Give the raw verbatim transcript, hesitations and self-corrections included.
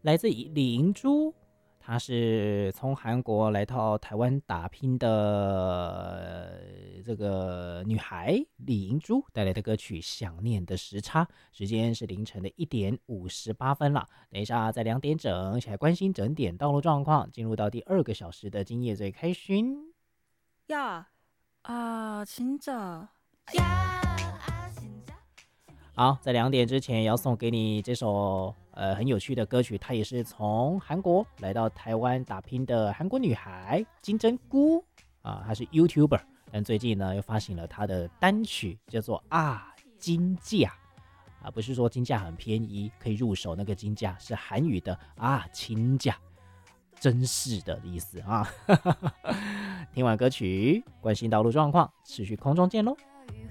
来自李银珠，她是从韩国来到台湾打拼的呃这个女孩李银珠带来的歌曲《想念的时差》，时间是凌晨的一点五十八分了。等一下在两点整，一起来关心整点道路状况，进入到第二个小时的今夜最开勋。 야, 아, 진짜. 好，在两点之前要送给你这首呃很有趣的歌曲，她也是从韩国来到台湾打拼的韩国女孩金针菇啊，她是 YouTuber， 但最近呢又发行了她的单曲，叫做啊金价啊，不是说金价很便宜可以入手那个金价，是韩语的啊亲价，真是的意思啊。听完歌曲，关心道路状况，持续空中见喽。